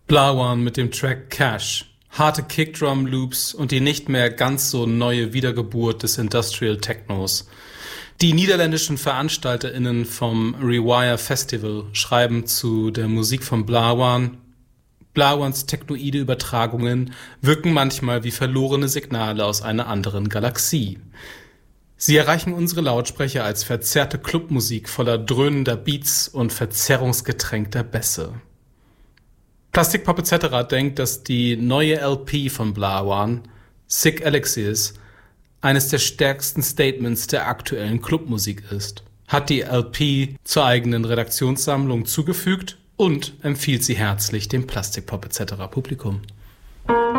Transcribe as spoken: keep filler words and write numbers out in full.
Blawan mit dem Track Cash, harte Kickdrum-Loops und die nicht mehr ganz so neue Wiedergeburt des Industrial Technos. Die niederländischen VeranstalterInnen vom Rewire Festival schreiben zu der Musik von Blawan: Blawans technoide Übertragungen wirken manchmal wie verlorene Signale aus einer anderen Galaxie. Sie erreichen unsere Lautsprecher als verzerrte Clubmusik voller dröhnender Beats und verzerrungsgetränkter Bässe. Plastic Pop et cetera denkt, dass die neue L P von Blawan, Sick Elixirs, eines der stärksten Statements der aktuellen Clubmusik ist, hat die L P zur eigenen Redaktionssammlung zugefügt und empfiehlt sie herzlich dem Plastic Pop et cetera Publikum.